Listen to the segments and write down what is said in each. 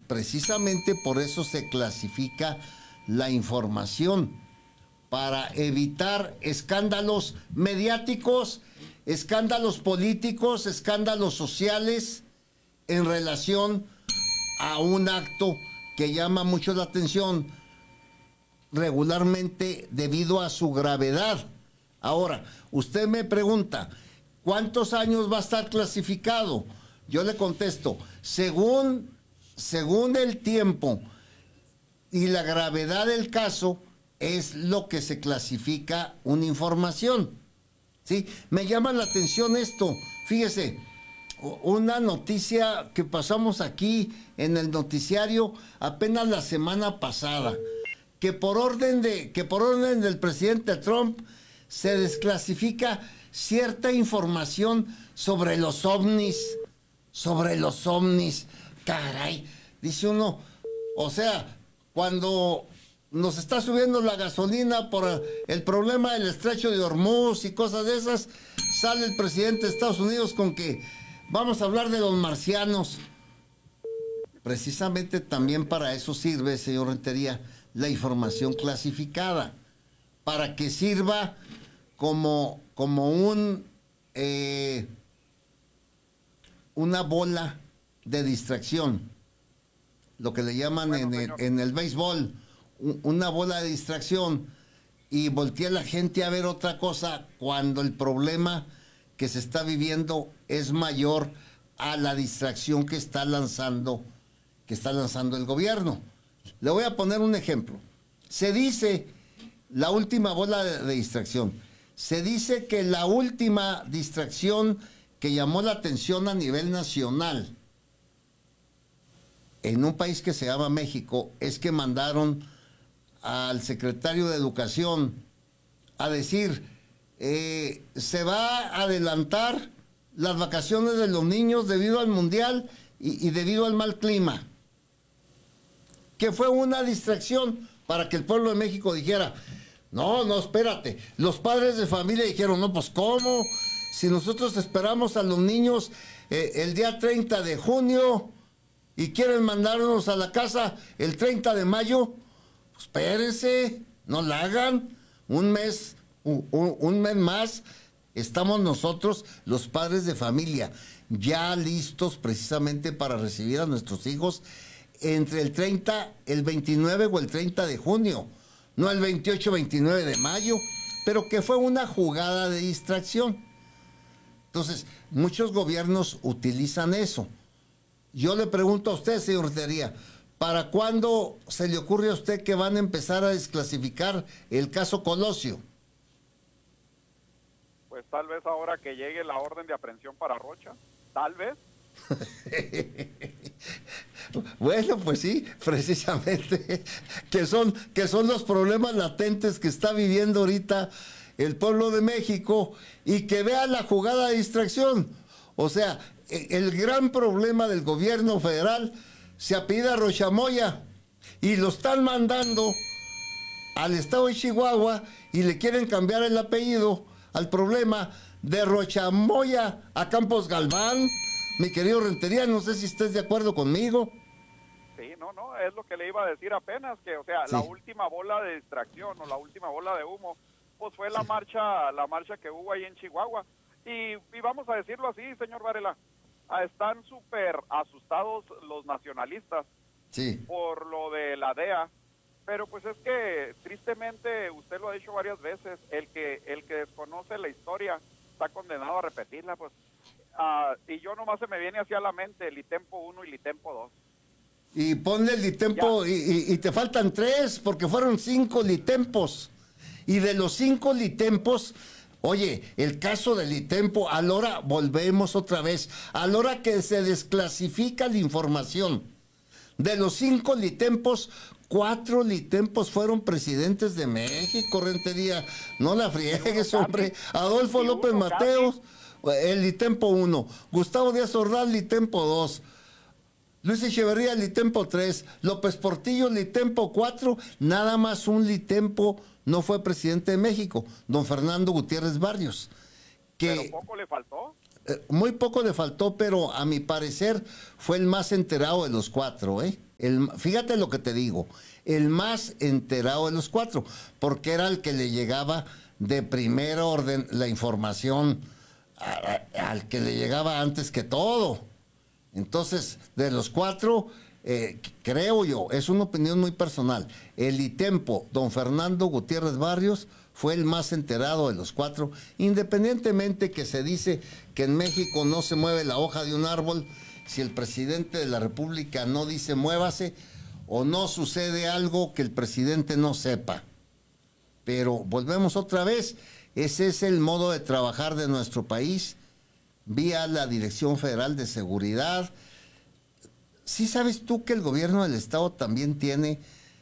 precisamente por eso se clasifica la información, para evitar escándalos mediáticos, escándalos políticos, escándalos sociales en relación a un acto que llama mucho la atención, regularmente debido a su gravedad. Ahora, usted me pregunta, ¿cuántos años va a estar clasificado? Yo le contesto, según el tiempo y la gravedad del caso, es lo que se clasifica una información. ¿Sí? Me llama la atención esto. Fíjese, una noticia que pasamos aquí en el noticiario apenas la semana pasada, que por orden del presidente Trump se desclasifica cierta información sobre los ovnis. Caray, dice uno, o sea, cuando nos está subiendo la gasolina por el problema del estrecho de Hormuz y cosas de esas, sale el presidente de Estados Unidos con que vamos a hablar de los marcianos. Precisamente también para eso sirve, señor Rentería, la información clasificada, para que sirva como una bola de distracción, lo que le llaman en el béisbol, una bola de distracción, y voltea la gente a ver otra cosa cuando el problema que se está viviendo es mayor a la distracción que está lanzando el gobierno. Le voy a poner un ejemplo. Se dice, la última bola de distracción, se dice que la última distracción que llamó la atención a nivel nacional en un país que se llama México es que mandaron al secretario de Educación a decir, se va a adelantar las vacaciones de los niños debido al mundial y debido al mal clima, que fue una distracción para que el pueblo de México dijera, no, espérate. Los padres de familia dijeron, no, pues ¿cómo? Si nosotros esperamos a los niños el día 30 de junio y quieren mandarnos a la casa el 30 de mayo, pues espérense, no la hagan. Un mes más, estamos nosotros, los padres de familia, ya listos precisamente para recibir a nuestros hijos entre el 29 o el 30 de junio, no el 28 o 29 de mayo, pero que fue una jugada de distracción. Entonces, muchos gobiernos utilizan eso. Yo le pregunto a usted, señor Rentería, ¿para cuándo se le ocurre a usted que van a empezar a desclasificar el caso Colosio? Pues tal vez ahora que llegue la orden de aprehensión para Rocha, tal vez. Bueno, pues sí, precisamente, que son los problemas latentes que está viviendo ahorita el pueblo de México, y que vea la jugada de distracción. O sea, el gran problema del gobierno federal se apellida Rochamoya y lo están mandando al estado de Chihuahua y le quieren cambiar el apellido al problema de Rochamoya a Campos Galván. Mi querido Rentería, no sé si estés de acuerdo conmigo. Sí, no, es lo que le iba a decir apenas, que o sea, sí, la última bola de distracción o la última bola de humo, pues fue la marcha que hubo ahí en Chihuahua. Y vamos a decirlo así, señor Varela, están súper asustados los nacionalistas, sí, por lo de la DEA, pero pues es que tristemente, usted lo ha dicho varias veces, el que desconoce la historia está condenado a repetirla, pues. Y yo nomás se me viene hacia la mente el Litempo 1 y Litempo 2. Y ponle el Litempo y te faltan 3 porque fueron 5 Litempos. Y de los 5 Litempos, oye, el caso del Litempo, a la hora, volvemos otra vez, a la hora que se desclasifica la información, de los 5 Litempos, 4 Litempos fueron presidentes de México, Rentería. No la friegues, hombre. Adolfo López Mateos, el Litempo 1. Gustavo Díaz Ordaz, Litempo 2. Luis Echeverría, Litempo 3. López Portillo, Litempo 4. Nada más un Litempo no fue presidente de México, don Fernando Gutiérrez Barrios. ¿Pero poco le faltó? Muy poco le faltó, pero a mi parecer fue el más enterado de los 4, ¿eh? Fíjate lo que te digo, el más enterado de los cuatro, porque era el que le llegaba de primer orden la información al que le llegaba antes que todo. Entonces, de los cuatro, creo yo, es una opinión muy personal, el ITEMPO, don Fernando Gutiérrez Barrios, fue el más enterado de los cuatro, independientemente que se dice que en México no se mueve la hoja de un árbol si el presidente de la República no dice muévase o no sucede algo que el presidente no sepa. Pero volvemos otra vez, ese es el modo de trabajar de nuestro país, vía la Dirección Federal de Seguridad. ¿Sí sabes tú que el gobierno del estado también tiene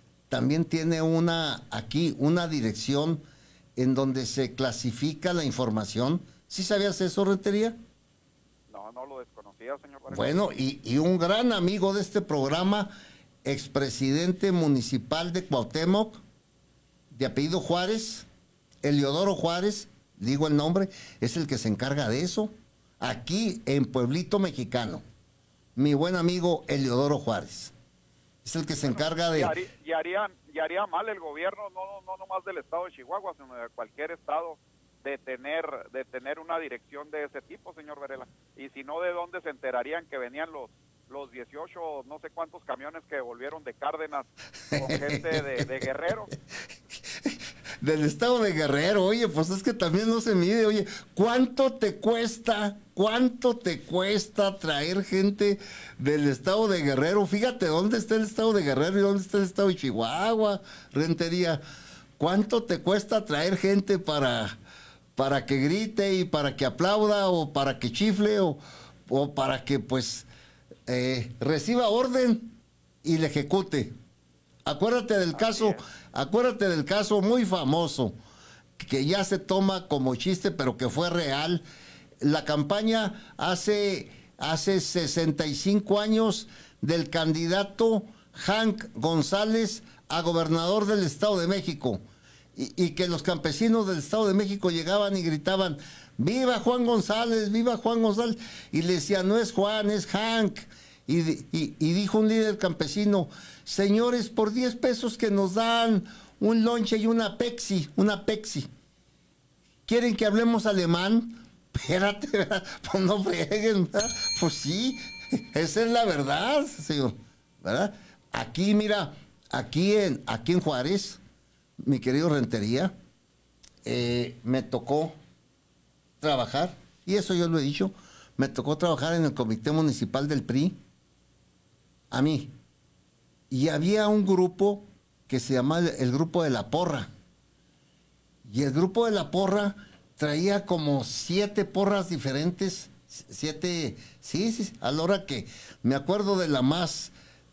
una dirección en donde se clasifica la información? ¿Sí sabías eso, Rentería? No, no lo desconocía, señor Varela. Bueno, y un gran amigo de este programa, expresidente municipal de Cuauhtémoc, de apellido Juárez, Eliodoro Juárez, digo el nombre, es el que se encarga de eso, aquí en Pueblito Mexicano. Mi buen amigo Eliodoro Juárez. Es el que se encarga de... Y haría mal el gobierno, no nomás del estado de Chihuahua, sino de cualquier estado, de tener una dirección de ese tipo, señor Varela. Y si no, ¿de dónde se enterarían que venían los 18, no sé cuántos camiones que volvieron de Cárdenas con gente de Guerrero? Del estado de Guerrero, oye, pues es que también no se mide, oye, ¿cuánto te cuesta traer gente del estado de Guerrero? Fíjate dónde está el estado de Guerrero y dónde está el estado de Chihuahua, Rentería. ¿Cuánto te cuesta traer gente para que grite y para que aplauda o para que chifle o para que pues reciba orden y le ejecute? Acuérdate del caso muy famoso, que ya se toma como chiste, pero que fue real. La campaña hace 65 años del candidato Hank González a gobernador del Estado de México. Y que los campesinos del Estado de México llegaban y gritaban, ¡viva Juan González, viva Juan González! Y le decían, no es Juan, es Hank. Y dijo un líder campesino, señores, por 10 pesos que nos dan un lonche y una Pepsi, ¿quieren que hablemos alemán? Espérate, ¿verdad? Pues no freguen, ¿verdad? Pues sí, esa es la verdad, señor, ¿verdad? Aquí, mira, aquí en Juárez, mi querido Rentería, me tocó trabajar, y eso yo lo he dicho, me tocó trabajar en el comité municipal del PRI, a mí, y había un grupo que se llamaba el Grupo de la Porra, y el Grupo de la Porra traía como 7 porras diferentes, 7, sí, a la hora que me acuerdo de la más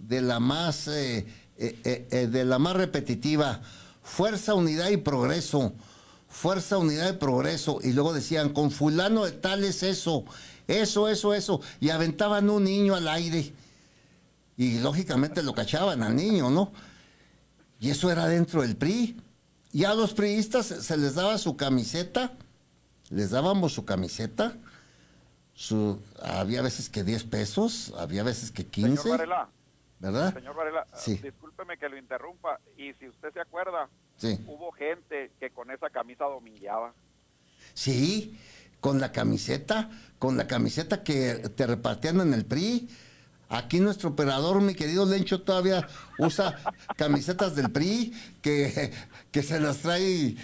repetitiva, Fuerza, Unidad y Progreso, Fuerza, Unidad y Progreso, y luego decían, con fulano de tal es eso, y aventaban un niño al aire, y lógicamente lo cachaban al niño, ¿no? Y eso era dentro del PRI. Y a los priistas se les daba su camiseta, les dábamos su camiseta, había veces que 10 pesos, había veces que 15. Señor Varela, ¿verdad? Señor Varela, sí. Discúlpeme que lo interrumpa, y si usted se acuerda, sí, hubo gente que con esa camisa domingueaba. Sí, con la camiseta que te repartían en el PRI. Aquí nuestro operador, mi querido Lencho, todavía usa camisetas del PRI que se las trae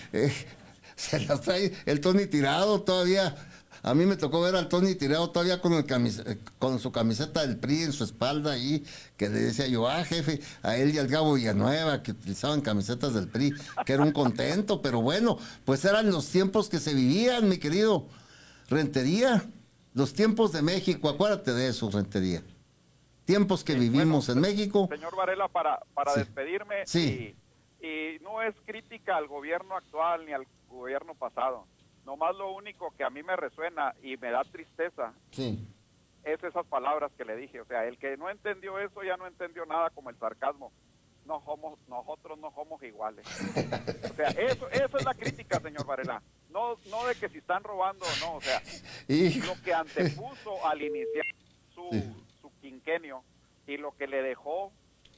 el Tony Tirado todavía. A mí me tocó ver al Tony Tirado todavía con su camiseta del PRI en su espalda ahí, que le decía yo, jefe, a él y al Gabo Villanueva, que utilizaban camisetas del PRI, que era un contento, pero bueno, pues eran los tiempos que se vivían, mi querido Rentería, los tiempos de México, acuérdate de eso, Rentería. Tiempos que vivimos en México. Señor Varela, para sí. despedirme, sí. Y no es crítica al gobierno actual ni al gobierno pasado, nomás lo único que a mí me resuena y me da tristeza sí. es esas palabras que le dije, o sea, el que no entendió eso ya no entendió nada, como el sarcasmo, nosotros no somos iguales. O sea, eso es la crítica, señor Varela, no de que si están robando o no, o sea, lo que antepuso al iniciar su quinquenio y lo que le dejó